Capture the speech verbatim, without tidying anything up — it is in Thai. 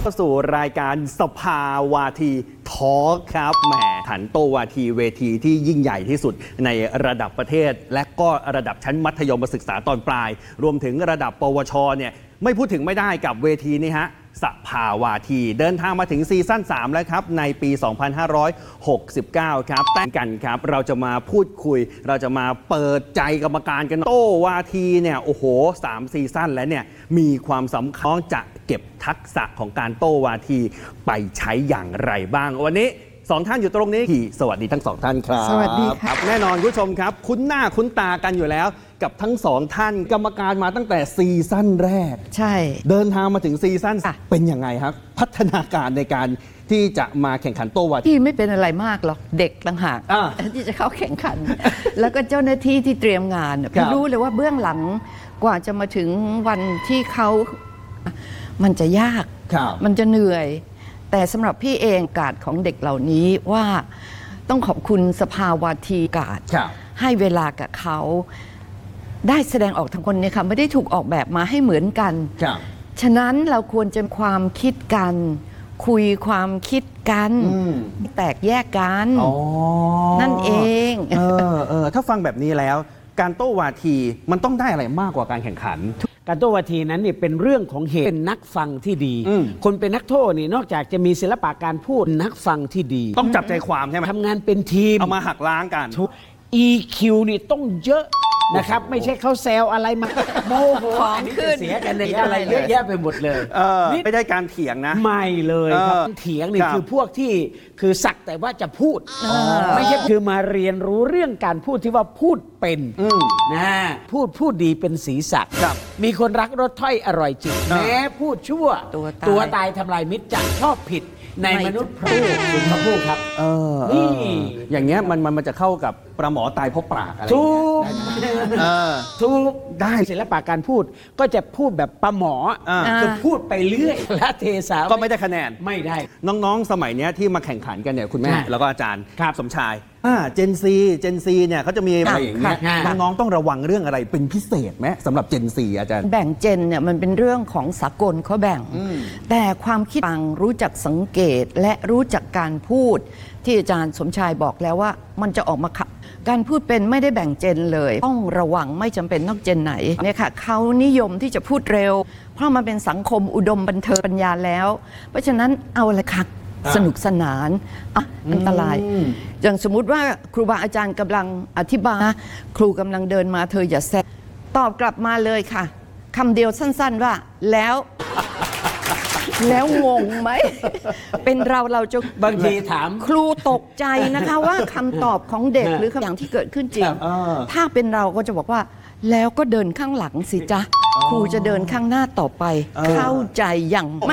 เข้าสู่รายการสภาวาทีทอล์คครับแหมหันโตวาทีเวทีที่ยิ่งใหญ่ที่สุดในระดับประเทศและก็ระดับชั้นมัธยมศึกษาตอนปลายรวมถึงระดับปวชเนี่ยไม่พูดถึงไม่ได้กับเวทีนี้ฮะสภาวาทีเดินทางมาถึงซีซั่นสามแล้วครับในปี สองพันห้าร้อยหกสิบเก้า ครับแต่งกันครับเราจะมาพูดคุยเราจะมาเปิดใจกรรมการกันโตวาทีเนี่ยโอ้โหสามซีซั่นแล้วเนี่ยมีความสำคัญจะเก็บทักษะของการโตวาทีไปใช้อย่างไรบ้างวันนี้สองท่านอยู่ตรงนี้สวัสดีทั้งสองท่านครับสวัสดีครับแน่นอนคุณผู้ชมครับคุ้นหน้าคุ้นตากันอยู่แล้วกับทั้งสองท่านกรรมการมาตั้งแต่ซีซั่นแรกใช่เดินทางมาถึงซีซั่นเป็นยังไงครับพัฒนาการในการที่จะมาแข่งขันโตวาทีที่ไม่เป็นอะไรมากหรอกเด็กต่างหากที่จะเข้าแข่งขัน แล้วก็เจ้าหน้าที่ที่เตรียมงานพี่รู้เลยว่าเบื้องหลังกว่าจะมาถึงวันที่เขามันจะยากมันจะเหนื่อยแต่สำหรับพี่เองการของเด็กเหล่านี้ว่าต้องขอบคุณสภาวาทีการให้เวลากับเขาได้แสดงออกทางคนเนี่ยค่ะไม่ได้ถูกออกแบบมาให้เหมือนกันฉะนั้นเราควรจะความคิดกันคุยความคิดกันแตกแยกกันนั่นเองเออเออถ้าฟังแบบนี้แล้วการโต้วาทีมันต้องได้อะไรมากกว่าการแข่งขันการโต้วาทีนั้นนี่เป็นเรื่องของเหตุเป็นนักฟังที่ดีคนเป็นนักโทษนี่นอกจากจะมีศิลปะการพูดนักฟังที่ดีต้องจับใจความใช่ไหมทำงานเป็นทีมเอามาหักล้างกันอี คิว นี่ต้องเยอะนะครับไม่ใช่เขาแซวอะไรมาโมโหของขึ้นเสียกันในอะไรเยอะแยะไปหมดเลยไม่ได้การเถียงนะไม่เลยครับเถียงนี่คือพวกที่คือสักแต่ว่าจะพูดไม่ใช่คือมาเรียนรู้เรื่องการพูดที่ว่าพูดเป็นนะพูดพูดดีเป็นศีรษะมีคนรักรสถ้อยอร่อยจิตแม้พูดชั่วตัวตายทำลายมิตรจักชอบผิดในมนุษย์พูดคุณพระพูดครับเออนี่อย่างเงี้ยมันมันมันจะเข้ากับประหมอตายเพราะปากอะไรทุกทุกได้ศิลปะการพูดก็จะพูดแบบประหมอคือพูดไปเรื่อยละเทศะก็ไม่ได้คะแนนไม่ได้น้องๆสมัยนี้ที่มาแข่งขันกันเนี่ยคุณแม่แล้วก็อาจารย์สมชายเจนซีเจนซีเนี่ยเขาจะมีอะไรอย่างเงี้ยน้องๆต้องระวังเรื่องอะไรเป็นพิเศษไหมสำหรับเจนซีอาจารย์แบ่งเจนเนี่ยมันเป็นเรื่องของสากลเขาแบ่งแต่ความคิดฟังรู้จักสังเกตและรู้จักการพูดที่อาจารย์สมชายบอกแล้วว่ามันจะออกมาการพูดเป็นไม่ได้แบ่งเจนเลยต้องระวังไม่จำเป็นต้องเจนไหนเนี่ยค่ะเขานิยมที่จะพูดเร็วเพราะมันเป็นสังคมอุดมบันเทิงปัญญาแล้วเพราะฉะนั้นเอาละค่ะสนุกสนานอันตรายอย่างสมมุติว่าครูบาอาจารย์กำลังอธิบายครูกำลังเดินมาเธออย่าแซะตอบกลับมาเลยค่ะคำเดียวสั้นๆว่าแล้วแล้วงงไหมเป็นเราเราจะบางทีถามครูตกใจนะคะว่าคำตอบของเด็กหรือคำอย่างที่เกิดขึ้นจริงถ้าเป็นเราก็จะบอกว่าแล้วก็เดินข้างหลังสิจ๊ะครูจะเดินข้างหน้าต่อไปเข้าใจอย่าง